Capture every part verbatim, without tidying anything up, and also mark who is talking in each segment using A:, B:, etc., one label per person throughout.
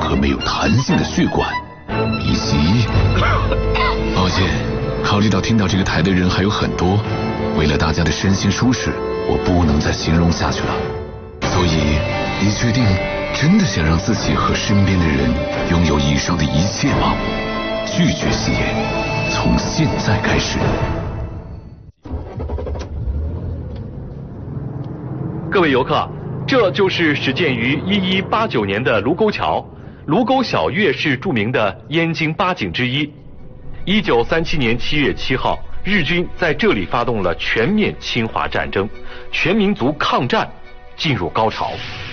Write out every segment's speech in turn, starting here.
A: 和没有弹性的血管，以及……抱歉，考虑到听到这个台的人还有很多，为了大家的身心舒适，我不能再形容下去了。所以，你确定真的想让自己和身边的人拥有以上的一切吗？拒绝吸烟，从现在开始。
B: 各位游客，这就是始建于一一八九年的卢沟桥。卢沟晓月是著名的燕京八景之一。一九三七年七月七号，日军在这里发动了全面侵华战争，全民族抗战进入高潮。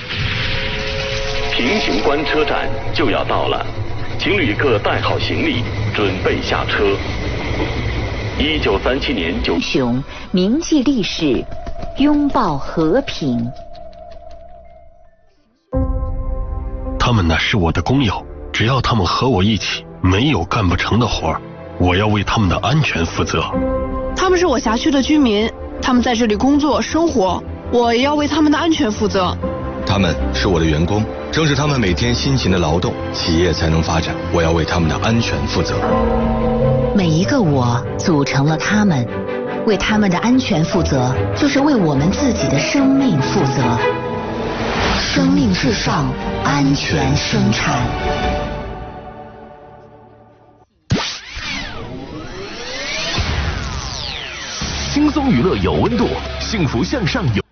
C: 平型关车站就要到了，请旅客带好行李，准备下车。一九三七年九，
D: 英雄铭记历史，拥抱和平。
E: 他们乃是我的工友，只要他们和我一起，没有干不成的活儿。我要为他们的安全负责。
F: 他们是我辖区的居民，他们在这里工作生活，我也要为他们的安全负责。
G: 他们是我的员工，正是他们每天辛勤的劳动，企业才能发展。我要为他们的安全负责。
D: 每一个我组成了他们，为他们的安全负责，就是为我们自己的生命负责。生命至上，安全生产。
H: 轻松娱乐有温度，幸福向上有